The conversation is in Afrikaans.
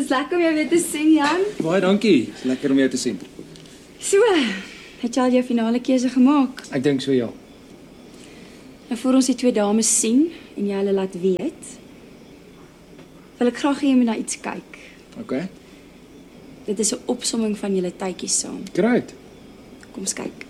Dis lekker om jou weer te sien, Jan. Baie dankie. Is lekker om jou te sien. So, het jy al jou finale keuse gemaak? Ek dink so ja. Nou voor ons die twee dames sien en jy hulle laat weet, wil ek graag hê jy moet na iets kyk. Okay. Dit is 'n opsomming van julle tydjies saam. Great. Kom eens kyk.